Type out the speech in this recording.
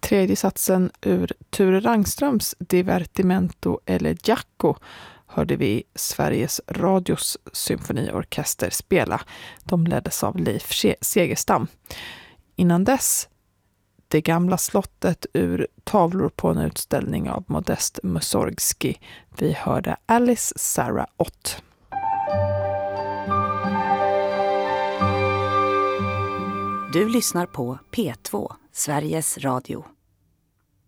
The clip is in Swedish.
tredje satsen ur Ture Rangströms Divertimento eller Giacomo hörde vi Sveriges Radios symfoniorkester spela. De leddes av Leif Segerstam. Innan dess Det gamla slottet ur Tavlor på en utställning av Modest Mussorgsky. Vi hörde Alice Sarah Ott. Du lyssnar på P2, Sveriges Radio.